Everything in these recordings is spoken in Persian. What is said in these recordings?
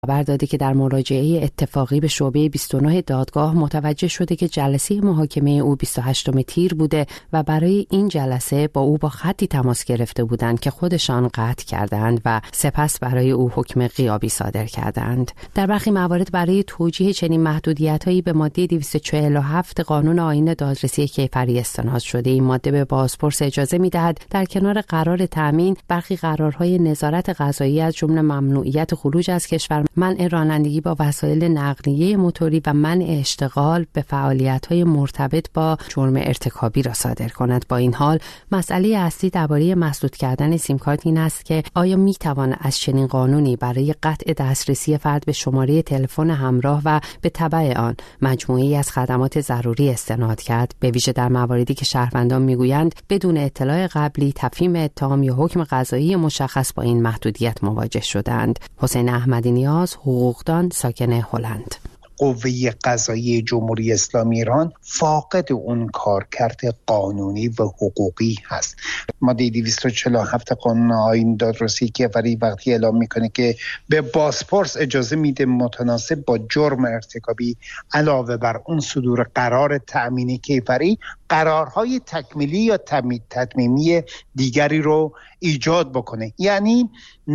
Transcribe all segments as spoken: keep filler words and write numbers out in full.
خبر داده که در مراجعه اتفاقی به شعبه بیست و نه دادگاه متوجه شده که جلسه محاکمه او بیست و هشتم تیر بوده و برای این جلسه با او با خطی تماس گرفته بودند که خودشان قطع کردند و سپس برای او حکم غیابی صادر کردند. در برخی موارد برای توجیه چنین محدودیت‌هایی به ماده دویست و چهل و هفت قانون آیین دادرسی کیفری استناد شده. این ماده به بازپرس اجازه می‌دهد در کنار قرار تامین برخی قرارهای نظارت قضایی از جمله ممنوعیت خروج از کشور، منع رانندگی با وسایل نقلیه موتوری و منع اشتغال به فعالیت‌های مرتبط با جرم ارتکابی را صادر کند. با این حال مسئله اصلی درباره مسدود کردن سیم کارت این است که آیا می‌توان از چنین قانونی برای قطع دسترسی فرد به شماره تلفن همراه و به تبع آن مجموعه‌ای از خدمات ضروری استناد کرد، به ویژه در مواردی که شهروندان می‌گویند بدون اطلاع قبلی تفهیم اتهام یا حکم قضایی مشخص با این محدودیت مواجه شدند. حسین احمدی نیاز، حقوقدان، ساکن هلند. قوه قضاییه جمهوری اسلامی ایران فاقد اون کارکرد قانونی و حقوقی هست. ماده دویست و چهل و هفت قانون آیین دادرسی کیفری وقتی اعلام میکنه که به بازپرس اجازه میده متناسب با جرم ارتکابی علاوه بر اون صدور قرار تأمینی کیفری قرارهای تکمیلی یا تطمیمی دیگری رو ایجاد بکنه. یعنی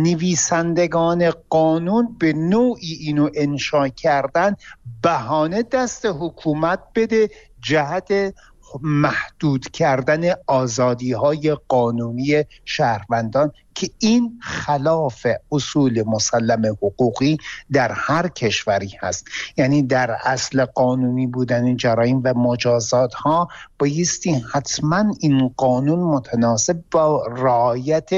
نویسندگان قانون به نوعی اینو انشا کردن بهانه دست حکومت بده جهت محدود کردن آزادی‌های قانونی شهروندان که این خلاف اصول مسلم حقوقی در هر کشوری هست. یعنی در اصل قانونی بودن جرایم و مجازات ها بایستی حتما این قانون متناسب با رعایت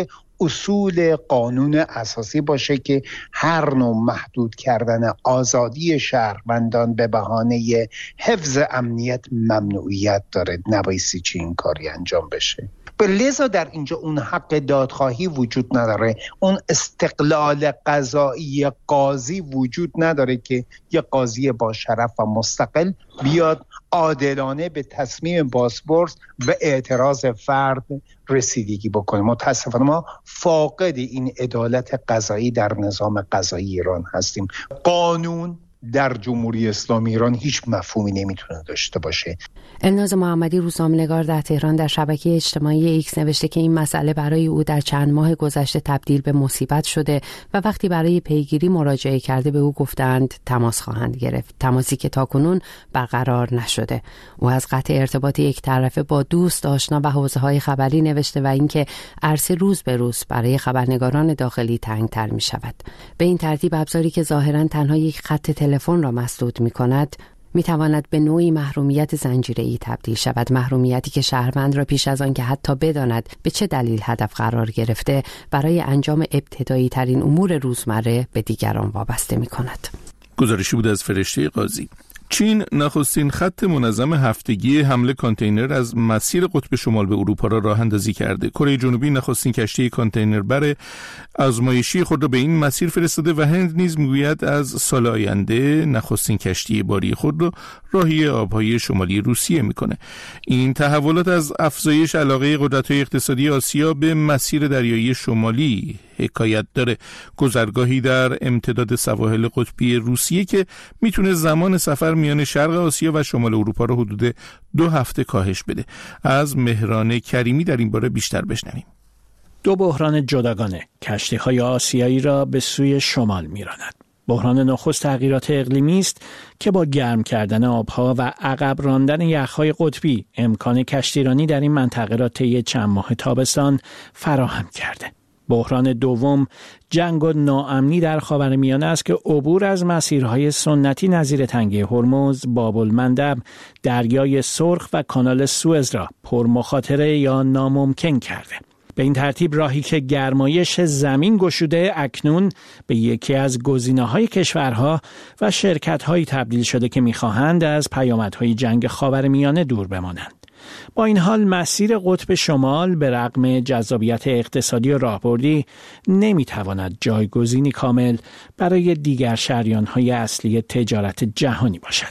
اصول قانون اساسی باشه که هر نوع محدود کردن آزادی شهروندان به بهانه حفظ امنیت ممنوعیت داره. نبایستی چی این کاری انجام بشه. لذا در اینجا اون حق دادخواهی وجود نداره، اون استقلال قضایی قاضی وجود نداره که یه قاضی با شرف و مستقل بیاد عادلانه به تصمیم بازپرس و اعتراض فرد رسیدگی بکنه. متاسفانه ما فاقد این عدالت قضایی در نظام قضایی ایران هستیم. قانون در جمهوری اسلامی ایران هیچ مفهومی نمیتونه داشته باشه. الناز محمدی، روزنامه‌نگار در تهران، در شبکه اجتماعی ایکس نوشته که این مسئله برای او در چند ماه گذشته تبدیل به مصیبت شده و وقتی برای پیگیری مراجعه کرده به او گفتند تماس خواهند گرفت، تماسی که تاکنون برقرار نشده. او از قطع ارتباط یک طرفه با دوست، آشنا و حوزه‌های خبری نوشته و اینکه عرصه روز به روز برای خبرنگاران داخلی تنگ‌تر می‌شود. به این ترتیب ابزاری که ظاهراً تنها یک خط تلفن را مسدود می‌کند می تواند به نوعی محرومیت زنجیره‌ای تبدیل شود، محرومیتی که شهروند را پیش از آن که حتی بداند به چه دلیل هدف قرار گرفته برای انجام ابتدایی ترین امور روزمره به دیگران وابسته می کند. گزارشی بود از فرشته قاضی. چین نخستین خط منظم هفتگی حمل کانتینر از مسیر قطب شمال به اروپا را راه اندازی کرده. کره جنوبی نخستین کشتی کانتینر بر آزمایشی خود را به این مسیر فرستاده و هند نیز میگوید از سال آینده نخستین کشتی باری خود را راهی آبهای شمالی روسیه میکنه. این تحولات از افزایش علاقه قدرت‌های اقتصادی آسیا به مسیر دریایی شمالی حکایت داره. گذرگاهی در امتداد سواحل قطبی روسیه که میتونه زمان سفر میان شرق آسیا و شمال اروپا رو حدود دو هفته کاهش بده. از مهران کریمی در این باره بیشتر بشنویم. دو بحران جداگانه کشتی‌های آسیایی را به سوی شمال میراند. بحران نخست تغییرات اقلیمی است که با گرم کردن آبها و عقب راندن یخ‌های قطبی امکان کشتیرانی در این منطقه را طی چند ماه تابستان فراهم کرده. بحران دوم جنگ و ناامنی در خاورمیانه است که عبور از مسیرهای سنتی نظیر تنگه هرمز، باب المندب، دریای سرخ و کانال سوئز را پرمخاطره یا ناممکن کرده. به این ترتیب راهی که گرمایش زمین گشوده اکنون به یکی از گزینه‌های کشورها و شرکت‌هایی تبدیل شده که می‌خواهند از پیامدهای جنگ خاورمیانه دور بمانند. با این حال مسیر قطب شمال به رغم جذابیت اقتصادی و راهبردی نمی‌تواند جایگزینی کامل برای دیگر شریان‌های اصلی تجارت جهانی باشد.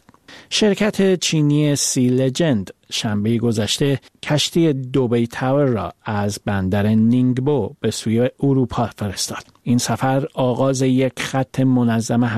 شرکت چینی سی لجند شنبه گذشته کشتی دوبی تاور را از بندر نینگبو به سوی اروپا فرستاد. این سفر آغاز یک خط منظم